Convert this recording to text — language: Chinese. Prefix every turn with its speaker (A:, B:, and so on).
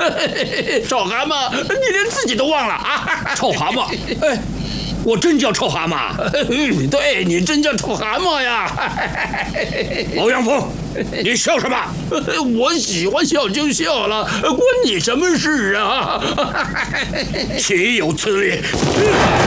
A: 臭蛤蟆，你连自己都忘了啊！
B: 臭蛤蟆，哎，我真叫臭蛤蟆。
A: 对，你真叫臭蛤蟆呀！
B: 欧阳锋，你笑什么？
A: 我喜欢笑就笑了，关你什么事啊？
B: 岂有此理！